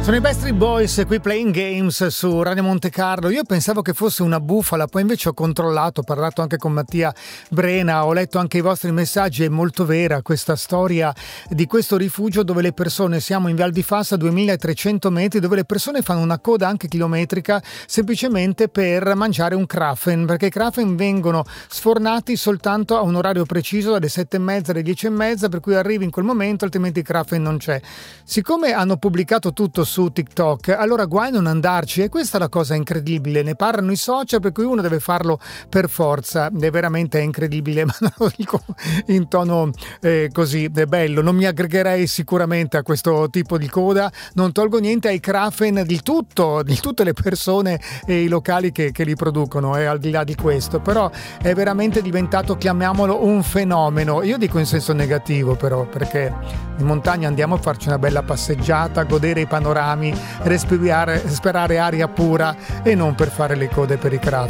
Sono i Backstreet Boys qui Playing Games su Radio Monte Carlo. Io pensavo che fosse una bufala, poi invece ho controllato, ho parlato anche con Mattia Brena, ho letto anche i vostri messaggi. È molto vera questa storia di questo rifugio dove le persone, siamo in Val di Fassa, 2300 metri, dove le persone fanno una coda anche chilometrica semplicemente per mangiare un krafen, perché i krafen vengono sfornati soltanto a un orario preciso, dalle 7:30 alle 10:30, per cui arrivi in quel momento, altrimenti il krafen non c'è. Siccome hanno pubblicato tutto su TikTok, allora guai non andarci, e questa è la cosa incredibile. Ne parlano i social, per cui uno deve farlo per forza. È veramente incredibile, ma non lo dico in tono così bello. Non mi aggregherei sicuramente a questo tipo di coda, non tolgo niente ai krafen di tutte le persone e i locali che li producono, al di là di questo, però è veramente diventato, chiamiamolo, un fenomeno. Io dico in senso negativo, però, perché in montagna andiamo a farci una bella passeggiata, godere i panorami, respirare aria pura, e non per fare le code per i krafen.